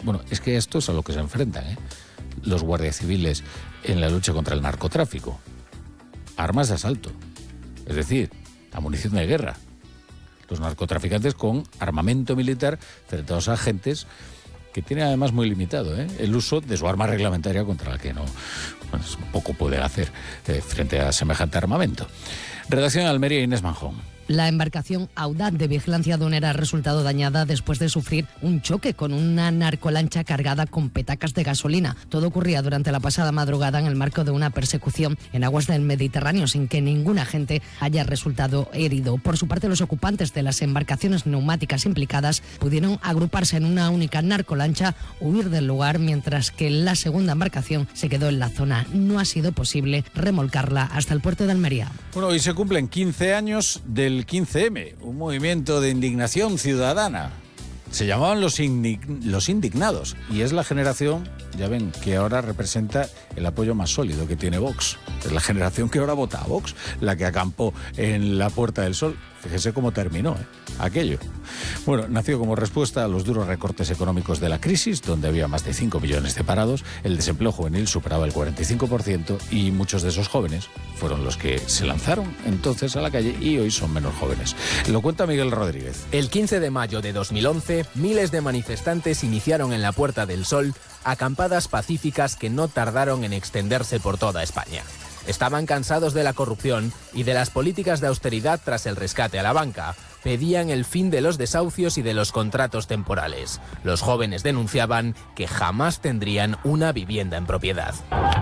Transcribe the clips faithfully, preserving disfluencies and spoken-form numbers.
Bueno, es que esto es a lo que se enfrentan, ¿eh? los guardias civiles en la lucha contra el narcotráfico. Armas de asalto, es decir, a munición de guerra. Los narcotraficantes con armamento militar frente a los agentes que tienen además muy limitado ¿eh? el uso de su arma reglamentaria contra la que no pues, poco puede hacer eh, frente a semejante armamento. Redacción en Almería, Inés Manjón. La embarcación Audaz de vigilancia aduanera ha resultado dañada después de sufrir un choque con una narcolancha cargada con petacas de gasolina. Todo ocurría durante la pasada madrugada en el marco de una persecución en aguas del Mediterráneo sin que ningún agente haya resultado herido. Por su parte, los ocupantes de las embarcaciones neumáticas implicadas pudieron agruparse en una única narcolancha, huir del lugar, mientras que la segunda embarcación se quedó en la zona. No ha sido posible remolcarla hasta el puerto de Almería. Bueno, hoy se cumplen quince años del quince eme, un movimiento de indignación ciudadana. Se llamaban los, indig- los indignados y es la generación, ya ven, que ahora representa el apoyo más sólido que tiene Vox. Es la generación que ahora vota a Vox, la que acampó en la Puerta del Sol. Fíjese cómo terminó ¿eh? aquello. Bueno, nació como respuesta a los duros recortes económicos de la crisis, donde había más de cinco millones de parados, el desempleo juvenil superaba el cuarenta y cinco por ciento y muchos de esos jóvenes fueron los que se lanzaron entonces a la calle y hoy son menos jóvenes. Lo cuenta Miguel Rodríguez. El quince de mayo de dos mil once, miles de manifestantes iniciaron en la Puerta del Sol acampadas pacíficas que no tardaron en extenderse por toda España. Estaban cansados de la corrupción y de las políticas de austeridad tras el rescate a la banca. Pedían el fin de los desahucios y de los contratos temporales. Los jóvenes denunciaban que jamás tendrían una vivienda en propiedad.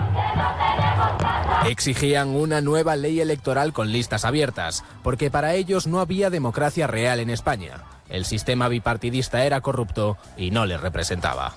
Exigían una nueva ley electoral con listas abiertas, porque para ellos no había democracia real en España. El sistema bipartidista era corrupto y no les representaba.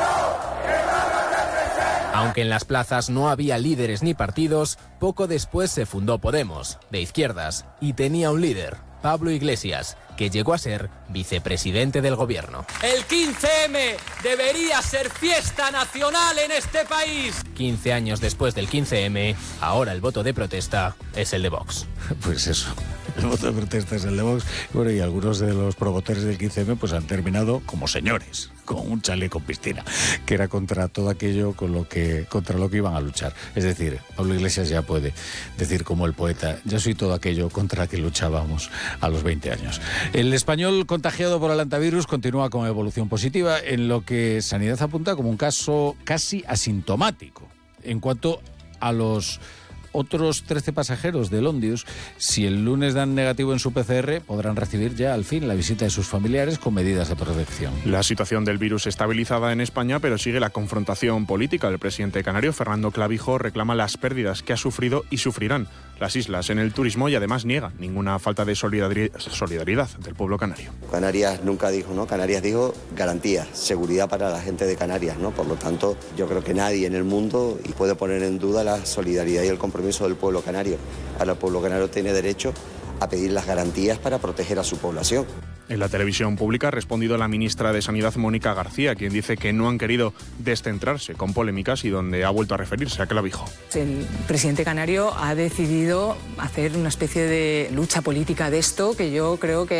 Aunque en las plazas no había líderes ni partidos, poco después se fundó Podemos, de izquierdas, y tenía un líder, Pablo Iglesias, que llegó a ser vicepresidente del gobierno. El quince eme debería ser fiesta nacional en este país. quince años después del quince eme, ahora el voto de protesta es el de Vox. Pues eso, el voto de protesta es el de Vox. Bueno, y algunos de los promotores del quince eme pues han terminado como señores, con un chaleco piscina, que era contra todo aquello con lo que, contra lo que iban a luchar. Es decir, Pablo Iglesias ya puede decir como el poeta, yo soy todo aquello contra que luchábamos a los veinte años. El español contagiado por el hantavirus continúa con evolución positiva, en lo que Sanidad apunta como un caso casi asintomático. En cuanto a los otros trece pasajeros del Ondius, si el lunes dan negativo en su P C R, podrán recibir ya al fin la visita de sus familiares con medidas de protección. La situación del virus estabilizada en España, pero sigue la confrontación política. El presidente canario, Fernando Clavijo, reclama las pérdidas que ha sufrido y sufrirán las islas en el turismo y además niega ninguna falta de solidaridad del pueblo canario. Canarias nunca dijo, ¿no? Canarias dijo garantía, seguridad para la gente de Canarias, ¿no? Por lo tanto, yo creo que nadie en el mundo puede poner en duda la solidaridad y el compromiso del pueblo canario. Ahora el pueblo canario tiene derecho a pedir las garantías para proteger a su población. En la televisión pública ha respondido la ministra de Sanidad, Mónica García, quien dice que no han querido descentrarse con polémicas y donde ha vuelto a referirse a Clavijo. El presidente canario ha decidido hacer una especie de lucha política de esto, que yo creo que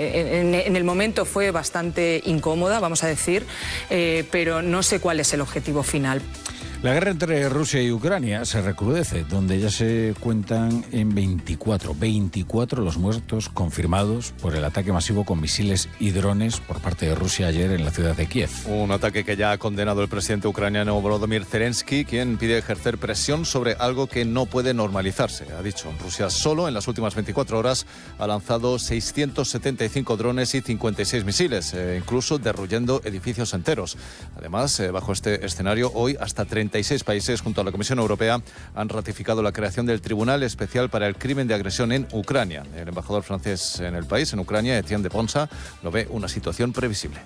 en el momento fue bastante incómoda, vamos a decir, eh, pero no sé cuál es el objetivo final. La guerra entre Rusia y Ucrania se recrudece, donde ya se cuentan en veinticuatro, veinticuatro los muertos confirmados por el ataque masivo con misiles y drones por parte de Rusia ayer en la ciudad de Kiev. Un ataque que ya ha condenado el presidente ucraniano Volodymyr Zelensky, quien pide ejercer presión sobre algo que no puede normalizarse. Ha dicho, Rusia solo en las últimas veinticuatro horas ha lanzado seiscientos setenta y cinco drones y cincuenta y seis misiles, eh, incluso derruyendo edificios enteros. Además, eh, bajo este escenario, hoy hasta treinta y seis países junto a la Comisión Europea han ratificado la creación del Tribunal Especial para el Crimen de Agresión en Ucrania. El embajador francés en el país, en Ucrania, Etienne de Ponsa, lo ve una situación previsible.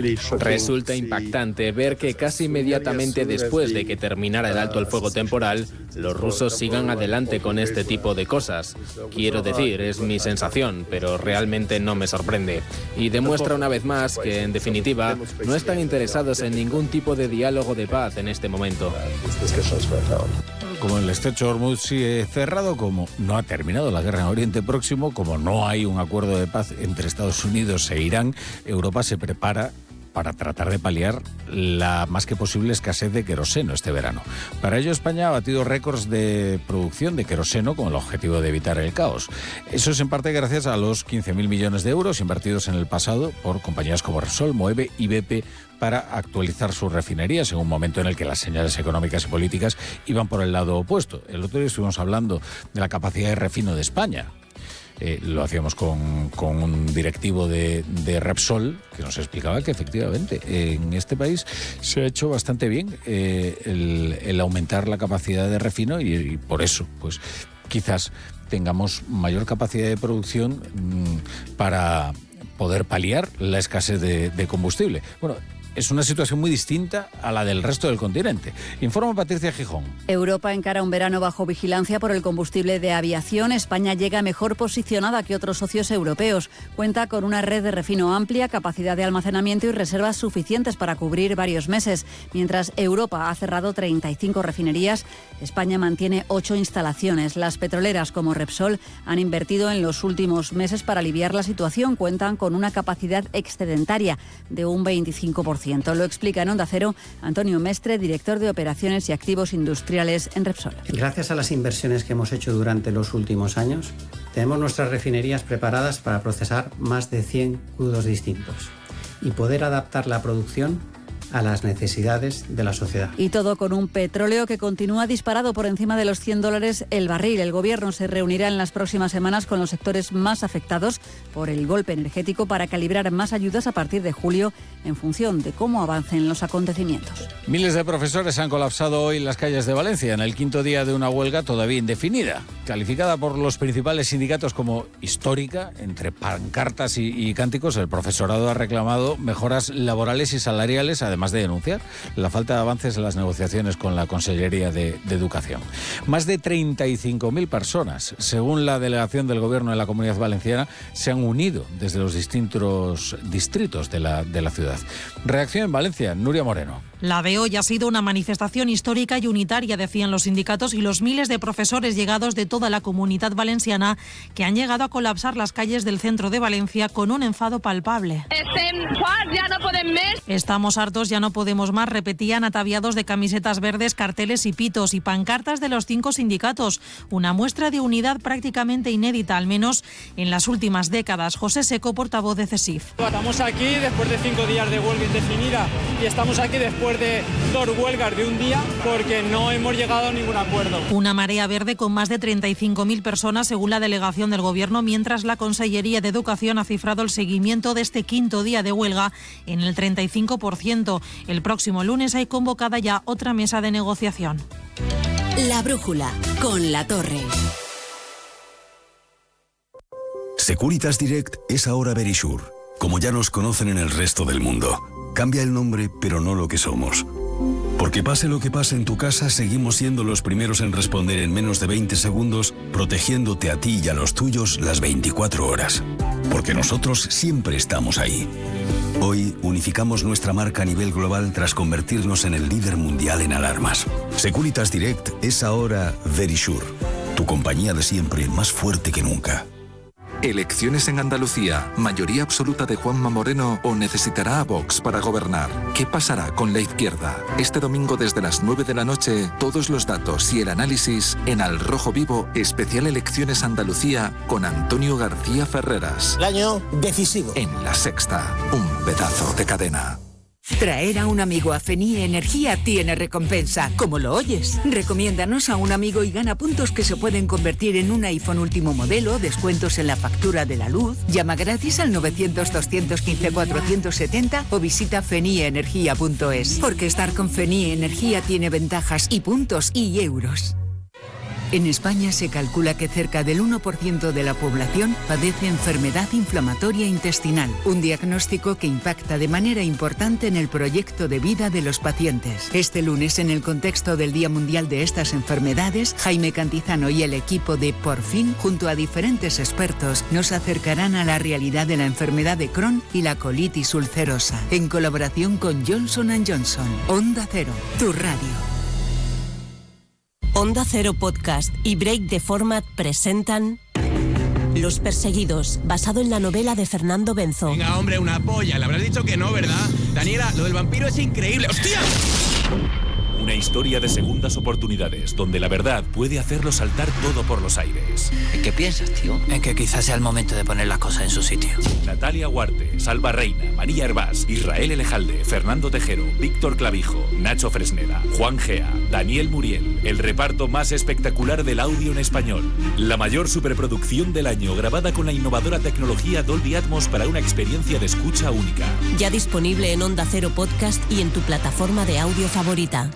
Resulta impactante ver que casi inmediatamente después de que terminara el alto el fuego temporal, los rusos sigan adelante con este tipo de cosas. Quiero decir, es mi sensación, pero realmente no me sorprende. Y demuestra una vez más que, en definitiva, no están interesados en ningún tipo de diálogo de paz en este momento. Como el estrecho de Hormuz sigue cerrado, como no ha terminado la guerra en Oriente Próximo, como no hay un acuerdo de paz entre Estados Unidos e Irán, Europa se prepara para tratar de paliar la más que posible escasez de queroseno este verano. Para ello, España ha batido récords de producción de queroseno con el objetivo de evitar el caos. Eso es en parte gracias a los quince mil millones de euros invertidos en el pasado por compañías como Repsol, Moeve y B P para actualizar sus refinerías en un momento en el que las señales económicas y políticas iban por el lado opuesto. El otro día estuvimos hablando de la capacidad de refino de España. Eh, lo hacíamos con, con un directivo de, de Repsol que nos explicaba que efectivamente eh, en este país se ha hecho bastante bien eh, el, el aumentar la capacidad de refino y, y por eso pues quizás tengamos mayor capacidad de producción mmm, para poder paliar la escasez de, de combustible. Bueno, es una situación muy distinta a la del resto del continente. Informa Patricia Gijón. Europa encara un verano bajo vigilancia por el combustible de aviación. España llega mejor posicionada que otros socios europeos. Cuenta con una red de refino amplia, capacidad de almacenamiento y reservas suficientes para cubrir varios meses. Mientras Europa ha cerrado treinta y cinco refinerías, España mantiene ocho instalaciones. Las petroleras como Repsol han invertido en los últimos meses para aliviar la situación. Cuentan con una capacidad excedentaria de un veinticinco por ciento. Lo explica en Onda Cero Antonio Mestre, director de Operaciones y Activos Industriales en Repsol. Gracias a las inversiones que hemos hecho durante los últimos años, tenemos nuestras refinerías preparadas para procesar más de cien crudos distintos y poder adaptar la producción a las necesidades de la sociedad. Y todo con un petróleo que continúa disparado por encima de los cien dólares el barril. El Gobierno se reunirá en las próximas semanas con los sectores más afectados por el golpe energético para calibrar más ayudas a partir de julio en función de cómo avancen los acontecimientos. Miles de profesores han colapsado hoy en las calles de Valencia en el quinto día de una huelga todavía indefinida, calificada por los principales sindicatos como histórica. Entre pancartas y, y cánticos, el profesorado ha reclamado mejoras laborales y salariales, además de denunciar la falta de avances en las negociaciones con la Consellería de, de Educación. Más de treinta y cinco mil personas, según la delegación del Gobierno de la Comunidad Valenciana, se han unido desde los distintos distritos de la, de la ciudad. Reacción en Valencia, Nuria Moreno. La de hoy ha sido una manifestación histórica y unitaria, decían los sindicatos y los miles de profesores llegados de toda la Comunidad Valenciana que han llegado a colapsar las calles del centro de Valencia con un enfado palpable. Estamos hartos, ya no podemos más, repetían ataviados de camisetas verdes, carteles y pitos y pancartas de los cinco sindicatos. Una muestra de unidad prácticamente inédita, al menos en las últimas décadas. José Seco, portavoz de CESIF. Estamos aquí después de cinco días de huelga indefinida y estamos aquí después de dos huelgas de un día porque no hemos llegado a ningún acuerdo. Una marea verde con más de treinta y cinco mil personas según la delegación del Gobierno, mientras la Consellería de Educación ha cifrado el seguimiento de este quinto día de huelga en el treinta y cinco por ciento. El próximo lunes hay convocada ya otra mesa de negociación. La brújula con La Torre. Securitas Direct es ahora Verisure, como ya nos conocen en el resto del mundo. Cambia el nombre, pero no lo que somos. Porque pase lo que pase en tu casa, seguimos siendo los primeros en responder en menos de veinte segundos, protegiéndote a ti y a los tuyos las veinticuatro horas. Porque nosotros siempre estamos ahí. Hoy unificamos nuestra marca a nivel global tras convertirnos en el líder mundial en alarmas. Securitas Direct es ahora Verisure, tu compañía de siempre más fuerte que nunca. Elecciones en Andalucía, mayoría absoluta de Juanma Moreno o necesitará a Vox para gobernar. ¿Qué pasará con la izquierda? Este domingo desde las nueve de la noche, todos los datos y el análisis en Al Rojo Vivo, especial Elecciones Andalucía con Antonio García Ferreras. El año decisivo. En La Sexta, un pedazo de cadena. Traer a un amigo a Fenie Energía tiene recompensa, como lo oyes. Recomiéndanos a un amigo y gana puntos que se pueden convertir en un iPhone último modelo, descuentos en la factura de la luz. Llama gratis al novecientos, doscientos quince, cuatrocientos setenta o visita fenie energía punto es. Porque estar con Fenie Energía tiene ventajas y puntos y euros. En España se calcula que cerca del uno por ciento de la población padece enfermedad inflamatoria intestinal, un diagnóstico que impacta de manera importante en el proyecto de vida de los pacientes. Este lunes, en el contexto del Día Mundial de estas enfermedades, Jaime Cantizano y el equipo de Por Fin, junto a diferentes expertos, nos acercarán a la realidad de la enfermedad de Crohn y la colitis ulcerosa, en colaboración con Johnson and Johnson. Onda Cero, tu radio. Onda Cero Podcast y Break the Format presentan Los perseguidos, basado en la novela de Fernando Benzo. Venga, hombre, una polla. Le habrás dicho que no, ¿verdad? Daniela, lo del vampiro es increíble. ¡Hostia! Una historia de segundas oportunidades, donde la verdad puede hacerlo saltar todo por los aires. ¿En qué piensas, tío? En que quizás sea el momento de poner las cosas en su sitio. Natalia Huarte, Salva Reina, María Hervás, Israel Elejalde, Fernando Tejero, Víctor Clavijo, Nacho Fresneda, Juan Gea, Daniel Muriel. El reparto más espectacular del audio en español. La mayor superproducción del año, grabada con la innovadora tecnología Dolby Atmos para una experiencia de escucha única. Ya disponible en Onda Cero Podcast y en tu plataforma de audio favorita.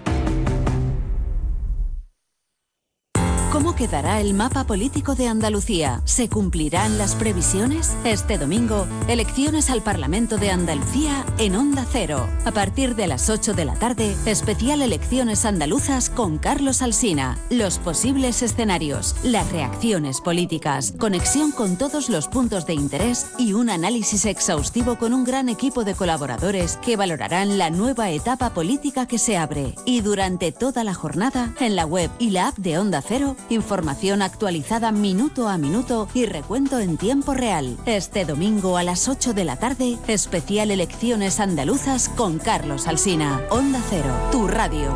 ¿Cómo quedará el mapa político de Andalucía? ¿Se cumplirán las previsiones? Este domingo, elecciones al Parlamento de Andalucía en Onda Cero. A partir de las ocho de la tarde, especial Elecciones Andaluzas con Carlos Alsina. Los posibles escenarios, las reacciones políticas, conexión con todos los puntos de interés y un análisis exhaustivo con un gran equipo de colaboradores que valorarán la nueva etapa política que se abre. Y durante toda la jornada, en la web y la app de Onda Cero, información actualizada minuto a minuto y recuento en tiempo real. Este domingo a las ocho de la tarde, especial Elecciones Andaluzas con Carlos Alsina. Onda Cero, tu radio.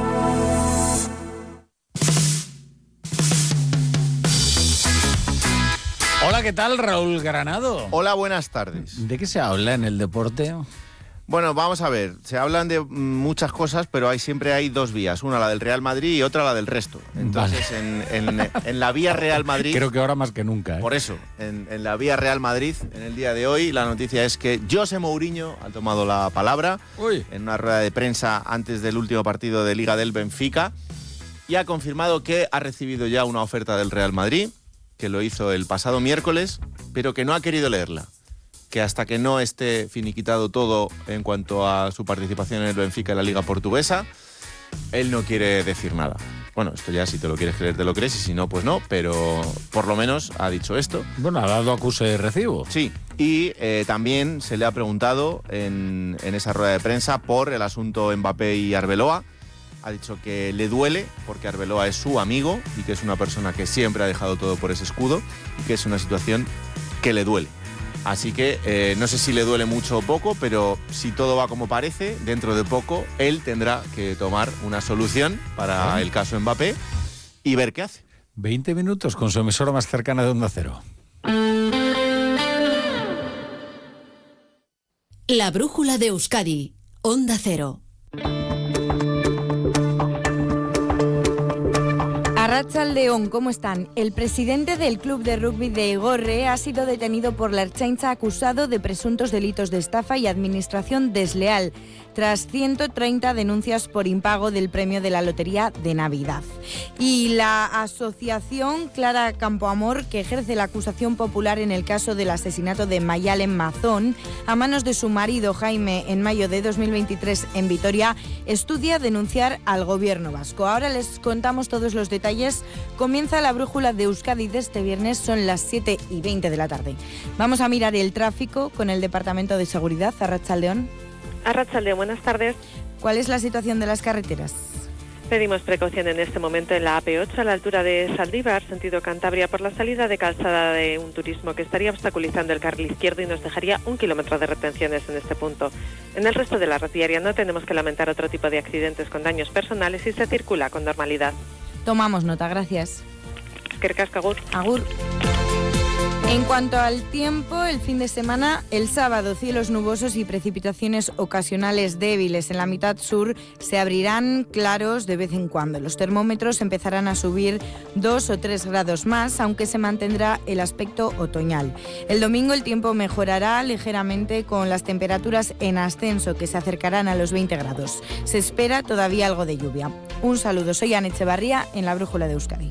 Hola, ¿qué tal, Raúl Granado? Hola, buenas tardes. ¿De qué se habla en el deporte? Bueno, vamos a ver, se hablan de muchas cosas, pero hay siempre hay dos vías, una la del Real Madrid y otra la del resto. Entonces, vale. en, en, en la vía Real Madrid... Creo que ahora más que nunca. ¿eh? Por eso, en, en la vía Real Madrid, en el día de hoy, la noticia es que José Mourinho ha tomado la palabra Uy. en una rueda de prensa antes del último partido de Liga del Benfica y ha confirmado que ha recibido ya una oferta del Real Madrid, que lo hizo el pasado miércoles, pero que no ha querido leerla. Que hasta que no esté finiquitado todo en cuanto a su participación en el Benfica en la Liga Portuguesa, él no quiere decir nada. Bueno, esto ya si te lo quieres creer te lo crees y si no, pues no, pero por lo menos ha dicho esto. Bueno, ha dado acuse de recibo. Sí, y eh, también se le ha preguntado en, en esa rueda de prensa por el asunto Mbappé y Arbeloa. Ha dicho que le duele porque Arbeloa es su amigo y que es una persona que siempre ha dejado todo por ese escudo y que es una situación que le duele. Así que eh, no sé si le duele mucho o poco, pero si todo va como parece, dentro de poco él tendrá que tomar una solución para el caso Mbappé y ver qué hace. veinte minutos con su emisora más cercana de Onda Cero. La brújula de Euskadi, Onda Cero. Arratsaldeon, ¿cómo están? El presidente del club de rugby de Igorre ha sido detenido por la Ertzaintza acusado de presuntos delitos de estafa y administración desleal, tras ciento treinta denuncias por impago del premio de la Lotería de Navidad. Y la asociación Clara Campoamor, que ejerce la acusación popular en el caso del asesinato de Mayalen Mazón a manos de su marido Jaime en mayo de dos mil veintitrés en Vitoria, estudia denunciar al gobierno vasco. Ahora les contamos todos los detalles. Comienza la brújula de Euskadi de este viernes, son las siete y veinte de la tarde. Vamos a mirar el tráfico con el Departamento de Seguridad. Arratsaldeon. Arratsaldeon, buenas tardes. ¿Cuál es la situación de las carreteras? Pedimos precaución en este momento en la A P ocho a la altura de Saldívar, sentido Cantabria, por la salida de calzada de un turismo que estaría obstaculizando el carril izquierdo y nos dejaría un kilómetro de retenciones en este punto. En el resto de la red diaria no tenemos que lamentar otro tipo de accidentes con daños personales y se circula con normalidad. Tomamos nota, gracias. Eskerrik asko, agur. Agur. En cuanto al tiempo, el fin de semana, el sábado, cielos nubosos y precipitaciones ocasionales débiles en la mitad sur se abrirán claros de vez en cuando. Los termómetros empezarán a subir dos o tres grados más, aunque se mantendrá el aspecto otoñal. El domingo el tiempo mejorará ligeramente con las temperaturas en ascenso que se acercarán a los veinte grados. Se espera todavía algo de lluvia. Un saludo, soy Ana Echevarría en la Brújula de Euskadi.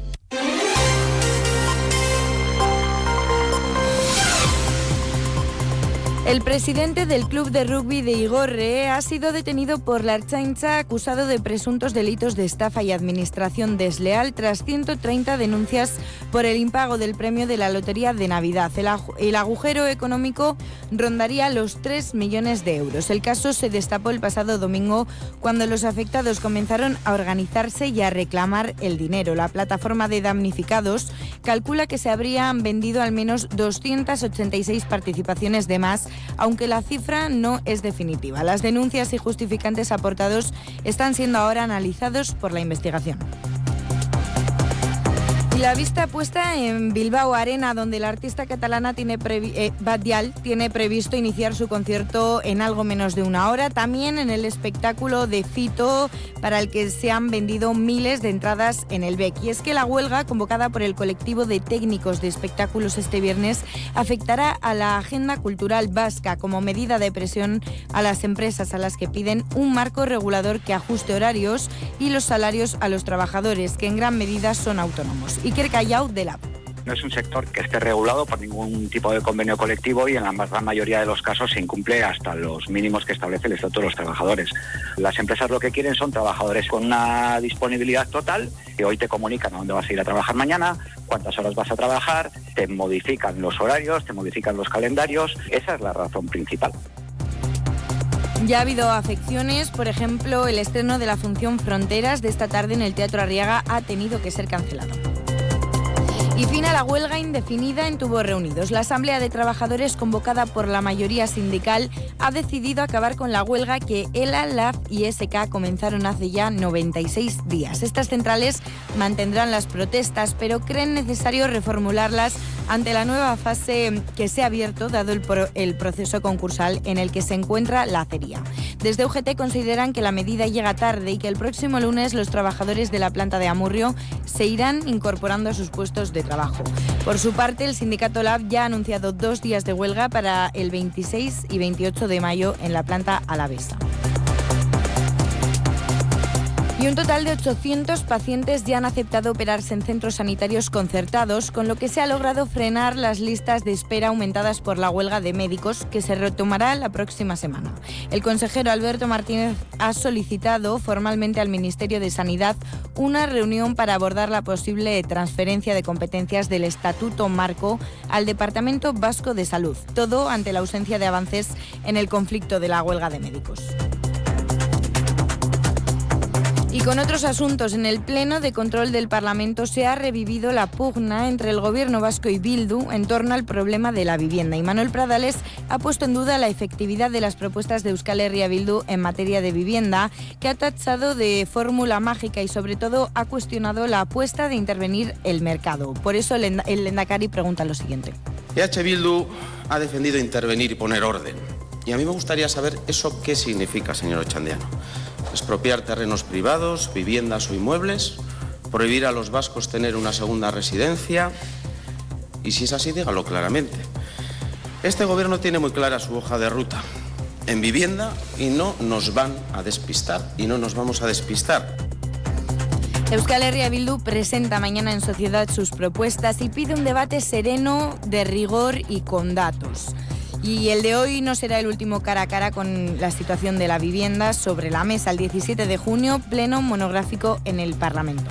El presidente del club de rugby de Igorre ha sido detenido por la Ertzaintza acusado de presuntos delitos de estafa y administración desleal tras ciento treinta denuncias por el impago del premio de la Lotería de Navidad. El, el agujero económico rondaría los tres millones de euros. El caso se destapó el pasado domingo cuando los afectados comenzaron a organizarse y a reclamar el dinero. La plataforma de damnificados calcula que se habrían vendido al menos doscientas ochenta y seis participaciones de más, aunque la cifra no es definitiva. Las denuncias y justificantes aportados están siendo ahora analizados por la investigación. Y la vista puesta en Bilbao Arena, donde la artista catalana tiene previ- eh, Badial tiene previsto iniciar su concierto en algo menos de una hora. También en el espectáculo de Fito, para el que se han vendido miles de entradas en el B E C. Y es que la huelga, convocada por el colectivo de técnicos de espectáculos este viernes, afectará a la agenda cultural vasca como medida de presión a las empresas a las que piden un marco regulador que ajuste horarios y los salarios a los trabajadores, que en gran medida son autónomos. Iker Callao, de Lab. No es un sector que esté regulado por ningún tipo de convenio colectivo y en la gran mayoría de los casos se incumple hasta los mínimos que establece el Estatuto de los Trabajadores. Las empresas lo que quieren son trabajadores con una disponibilidad total, que hoy te comunican a dónde vas a ir a trabajar mañana, cuántas horas vas a trabajar, te modifican los horarios, te modifican los calendarios. Esa es la razón principal. Ya ha habido afecciones, por ejemplo, el estreno de la función Fronteras de esta tarde en el Teatro Arriaga ha tenido que ser cancelado. Y fin a la huelga indefinida en Tubos Reunidos. La Asamblea de Trabajadores, convocada por la mayoría sindical, ha decidido acabar con la huelga que ELA, L A F y S K comenzaron hace ya noventa y seis días. Estas centrales mantendrán las protestas, pero creen necesario reformularlas ante la nueva fase que se ha abierto, dado el, pro- el proceso concursal en el que se encuentra la acería. Desde U G T consideran que la medida llega tarde y que el próximo lunes los trabajadores de la planta de Amurrio se irán incorporando a sus puestos de trabajo. Por su parte, el sindicato L A B ya ha anunciado dos días de huelga para el veintiséis y veintiocho de mayo en la planta alavesa. Y un total de ochocientos pacientes ya han aceptado operarse en centros sanitarios concertados, con lo que se ha logrado frenar las listas de espera aumentadas por la huelga de médicos, que se retomará la próxima semana. El consejero Alberto Martínez ha solicitado formalmente al Ministerio de Sanidad una reunión para abordar la posible transferencia de competencias del Estatuto Marco al Departamento Vasco de Salud, todo ante la ausencia de avances en el conflicto de la huelga de médicos. Y con otros asuntos, en el Pleno de Control del Parlamento se ha revivido la pugna entre el Gobierno vasco y Bildu en torno al problema de la vivienda. Y Manuel Pradales ha puesto en duda la efectividad de las propuestas de Euskal Herria Bildu en materia de vivienda, que ha tachado de fórmula mágica y sobre todo ha cuestionado la apuesta de intervenir el mercado. Por eso el Lehendakari pregunta lo siguiente. E H Bildu ha defendido intervenir y poner orden. Y a mí me gustaría saber eso qué significa, señor Ochandiano. Expropiar terrenos privados, viviendas o inmuebles, prohibir a los vascos tener una segunda residencia. Y si es así, dígalo claramente. Este gobierno tiene muy clara su hoja de ruta en vivienda y no nos van a despistar y no nos vamos a despistar. Euskal Herria Bildu presenta mañana en Sociedad sus propuestas y pide un debate sereno, de rigor y con datos. Y el de hoy no será el último cara a cara con la situación de la vivienda sobre la mesa. El diecisiete de junio, pleno monográfico en el Parlamento.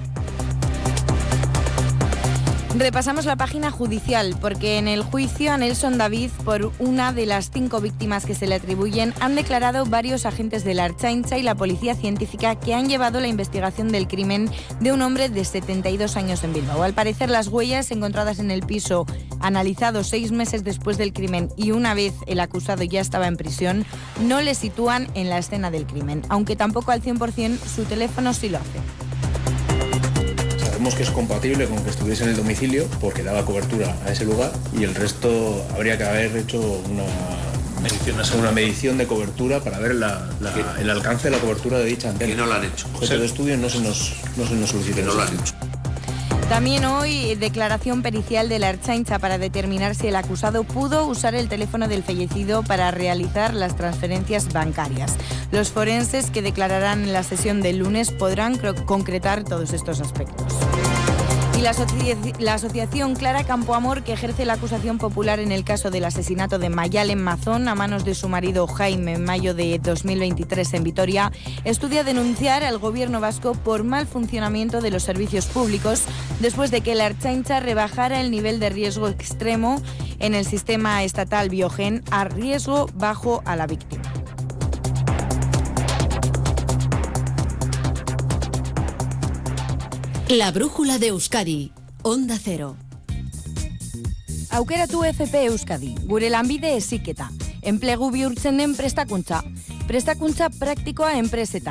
Repasamos la página judicial, porque en el juicio a Nelson David por una de las cinco víctimas que se le atribuyen han declarado varios agentes de la Ertzaintza y la Policía Científica que han llevado la investigación del crimen de un hombre de setenta y dos años en Bilbao. Al parecer, las huellas encontradas en el piso, analizados seis meses después del crimen y una vez el acusado ya estaba en prisión, no le sitúan en la escena del crimen, aunque tampoco al cien por ciento su teléfono sí lo hace. Sabemos que es compatible con que estuviese en el domicilio porque daba cobertura a ese lugar y el resto habría que haber hecho una medición, una medición de cobertura para ver la, la, el alcance de la cobertura de dicha antena. Y no lo han hecho. Objeto de estudio no se nos, no se nos solicita. No lo han hecho. También hoy, declaración pericial de la Ertzaintza para determinar si el acusado pudo usar el teléfono del fallecido para realizar las transferencias bancarias. Los forenses que declararán en la sesión del lunes podrán concretar todos estos aspectos. Y la, asoci- la asociación Clara Campoamor, que ejerce la acusación popular en el caso del asesinato de Mayalen Mazón a manos de su marido Jaime en mayo de dos mil veintitrés en Vitoria, estudia denunciar al gobierno vasco por mal funcionamiento de los servicios públicos después de que la Ertzaintza rebajara el nivel de riesgo extremo en el sistema estatal Biogen a riesgo bajo a la víctima. La brújula de Euskadi, Onda Cero. Aukeratu F P Euskadi, gure lanbide heziketa. Enplegu bihurtzen den prestakuntza. Prestakuntza praktikoa enpresetan.